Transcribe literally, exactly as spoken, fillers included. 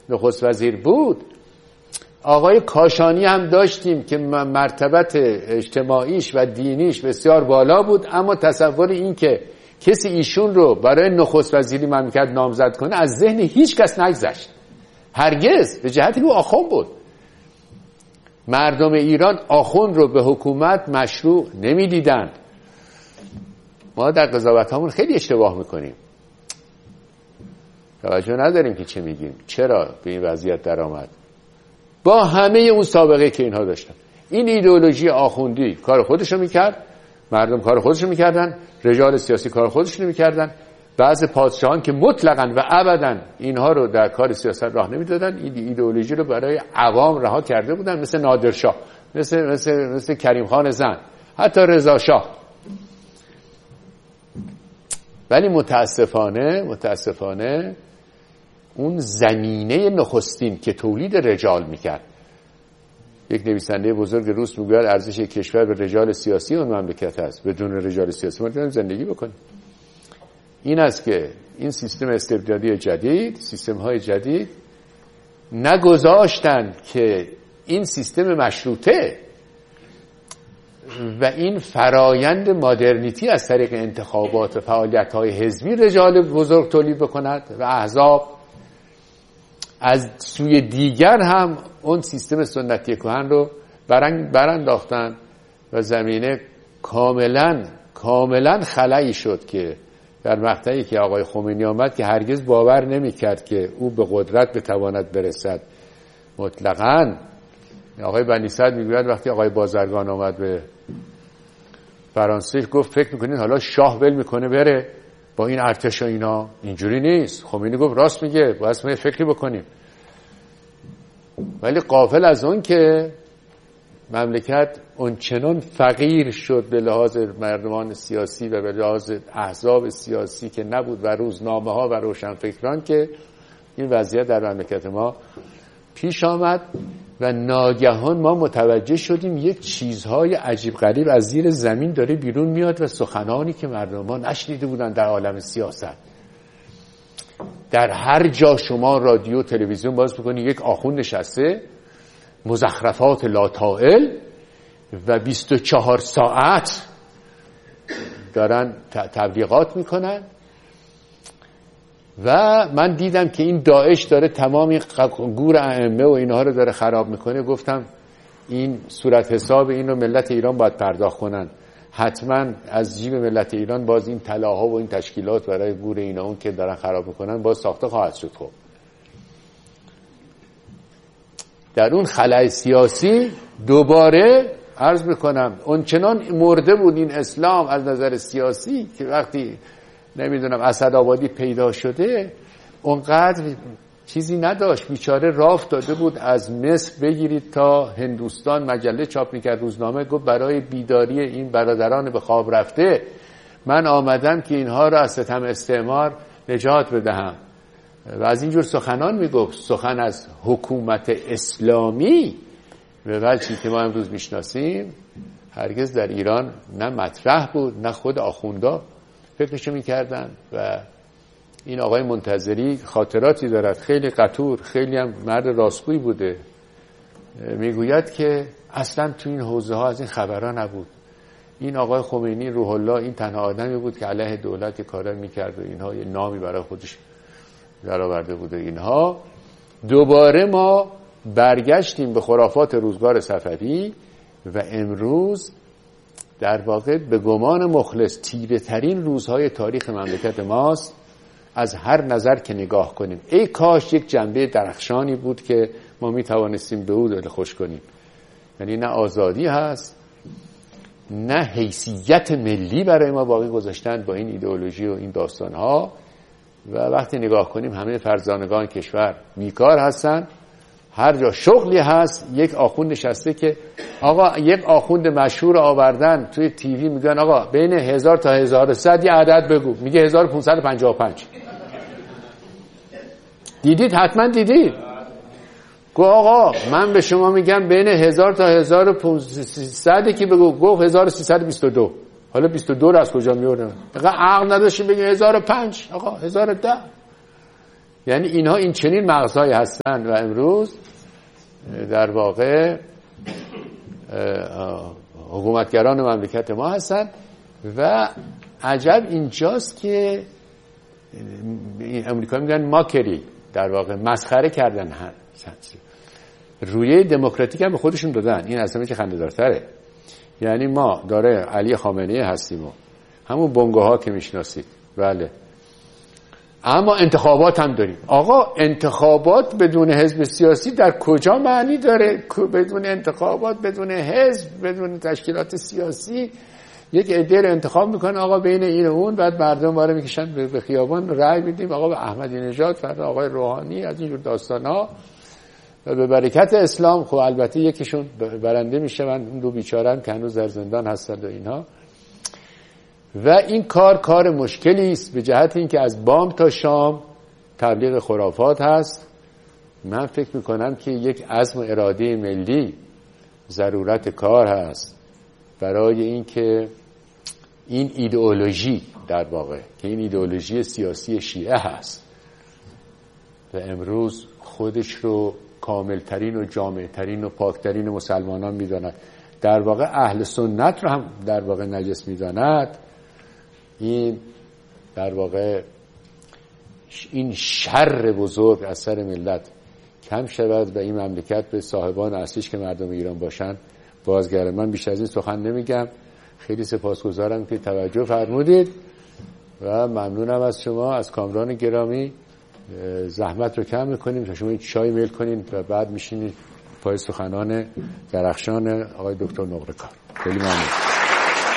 نخست وزیر بود، آقای کاشانی هم داشتیم که مرتبت اجتماعیش و دینیش بسیار بالا بود، اما تصور این که کسی ایشون رو برای نخست وزیری مملکت نامزد کنه از ذهن هیچ کس نگذشت، هرگز، به جهت او آخوند بود. مردم ایران آخوند رو به حکومت مشروع نمی دیدند. ما در قضاوت همون خیلی اشتباه میکنیم، توجه نداریم که چه میگیم، چرا به این وضعیت در آمد. با همه اون سابقه که اینها داشتن، این ایدئولوژی آخوندی کار خودشو میکرد، مردم کار خودشو میکردن، رجال سیاسی کار خودشونو میکردن، بعض پادشاهان که مطلقاً و ابداً اینها رو در کار سیاست راه نمیدادن، این ایدئولوژی رو برای عوام رها کرده بودن، مثل نادرشاه، مثل مثل مثل کریم خان زند، حتی رضا شاه. ولی متاسفانه متاسفانه اون زمینه نخستین که تولید رجال میکرد، یک نویسنده بزرگ روس میگوید ارزش کشور به رجال سیاسی اون مملکت است، بدون رجال سیاسی ما نمیتونیم زندگی بکنیم. این است که این سیستم استبدادی جدید، سیستم های جدید نگذاشتن که این سیستم مشروطه و این فرایند مادرنیتی از طریق انتخابات و فعالیت های حزبی رجال بزرگ تولید بکند و احزاب، از سوی دیگر هم اون سیستم سنتی کهن رو برانداختن و زمینه کاملا کاملا خلایی شد که در مقطعی که آقای خمینی آمد که هرگز باور نمی کرد که او به قدرت بتواند برسد. مطلقاً آقای بنی سعد میگوید وقتی آقای بازرگان آمد به فرانسه گفت فکر میکنید حالا شاه ول میکنه بره با این ارتش و اینا؟ اینجوری نیست. خمینی گفت راست میگه، باید ما فکری بکنیم. ولی غافل از اون که مملکت اونچنان فقیر شد به لحاظ مردمان سیاسی و به لحاظ احزاب سیاسی که نبود و روزنامه ها و روشنفکران که این وضعیت در مملکت ما پیش آمد و ناگهان ما متوجه شدیم یک چیزهای عجیب غریب از زیر زمین داره بیرون میاد و سخنانی که مردم ما نشنیده بودن در عالم سیاست. در هر جا شما رادیو تلویزیون باز بکنی یک آخوند نشسته، مزخرفات لاطائل و بیست و چهار ساعت دارن تبلیغات میکنن. و من دیدم که این داعش داره تمامی گور ائمه و اینها رو داره خراب میکنه. گفتم این صورت حساب این رو ملت ایران باید پرداخت کنن، حتما از جیب ملت ایران باز این طلاها و این تشکیلات برای گور اینا اون که دارن خراب میکنن باز ساخته خواهد شد. خب در اون خلأ سیاسی دوباره عرض میکنم اونچنان مرده بود این اسلام از نظر سیاسی که وقتی نمیدونم اسدآبادی پیدا شده اونقدر چیزی نداشت. بیچاره راف داده بود از مصر بگیرید تا هندوستان، مجله چاپ میکرد، روزنامه. گفت برای بیداری این برادران به خواب رفته من آمدم که اینها را از ستم استعمار نجات بدهم. و از اینجور سخنان میگفت. سخن از حکومت اسلامی به وجهی که ما امروز میشناسیم هرگز در ایران نه مطرح بود، نه خود آخوندا فکرشو میکردن. و این آقای منتظری خاطراتی دارد، خیلی قطور، خیلی هم مرد راستگویی بوده. میگوید که اصلا تو این حوزه ها از این خبرها نبود. این آقای خمینی روح الله این تنها آدمی بود که علیه دولت کارا میکرد و اینها یه نامی برای خودش در آورده بود. اینها دوباره ما برگشتیم به خرافات روزگار صفوی و امروز در واقع به گمان مخلص تیره ترین روزهای تاریخ مملکت ماست از هر نظر که نگاه کنیم. ای کاش یک جنبه درخشانی بود که ما می توانستیم به او دل خوش کنیم. یعنی نه آزادی هست، نه حیثیت ملی برای ما باقی گذاشتن با این ایدئولوژی و این داستانها. و وقتی نگاه کنیم همه فرزانگان کشور بیکار هستن، هر جا شغلی هست یک آخوند نشسته که آقا یک آخوند مشهور آوردن توی تیوی میگن آقا بین هزار تا هزار و صد یه عدد بگو، میگه هزار و پانصد و پنجاه و پنج. دیدید؟ حتما دیدید. گو آقا من به شما میگم بین هزار تا هزار و پانصد که بگو، گفت هزار و سیصد و بیست و دو. حالا بیست و دو رو از کجا میوردن؟ اینقدر عقل نداشتیم بگیم هزار و پنج، آقا هزار و ده. یعنی اینها این چنین مغزهایی هستند و امروز در واقع حکومتگران مملکت ما هستند و عجب اینجاست که این امریکا میگن ماکری، در واقع مسخره کردن رویه دموکراتیک هم به خودشون دادن. این اصلا چه خنده‌دارتره. یعنی ما داره علی خامنه‌ای هستیم و همون بنگاها که میشناسید، بله، اما انتخابات هم داریم. آقا انتخابات بدون حزب سیاسی در کجا معنی داره؟ بدون انتخابات، بدون حزب، بدون تشکیلات سیاسی یک عده رو انتخاب میکنه آقا بین این و اون، بعد مردم واره میکشن به خیابان رأی میدیم آقا به احمدی نژاد، فردا آقای روحانی، از اینجور داستانا. و به برکت اسلام خب البته یکیشون برنده میشه، من اون دو بیچاره‌ام که هنوز در زندان هستند و اینها. و این کار کار مشکلی است به جهت اینکه از بام تا شام تبلیغ خرافات هست. من فکر میکنم که یک عزم و اراده ملی ضرورت کار هست برای اینکه این ایدئولوژی در واقع که این ایدئولوژی سیاسی شیعه هست و امروز خودش رو کاملترین و جامعترین و پاکترین مسلمانان میداند، در واقع اهل سنت رو هم در واقع نجس میداند، این در واقع این شر بزرگ از سر ملت کم شود و این مملکت به صاحبان اصلیش که مردم ایران باشند بازگرد. من بیشتر از این سخن نمیگم. خیلی سپاسگزارم که توجه فرمودید و ممنونم از شما، از کامران گرامی. زحمت رو کم میکنیم تا شما یک چای میل کنین و بعد میشینید پای سخنان درخشان آقای دکتر نقره‌کار. خیلی ممنون.